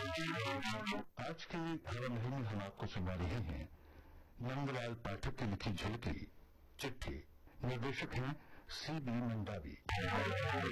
आज के हवा महल में हम आपको सुना रहे हैं नंदलाल पाठक की लिखी झलकी चिट्ठी। निर्देशक हैं C.B. मंडावी।